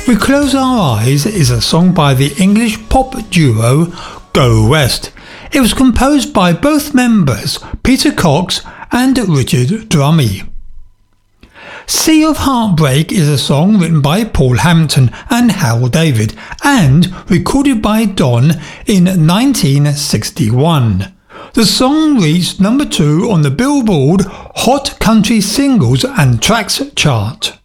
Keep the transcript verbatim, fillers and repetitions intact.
We Close Our Eyes is a song by the English pop duo Go West. It was composed by both members, Peter Cox and Richard Drummie. Sea of Heartbreak is a song written by Paul Hampton and Hal David and recorded by Don in nineteen sixty-one. The song reached number two on the Billboard Hot Country Singles and Tracks chart.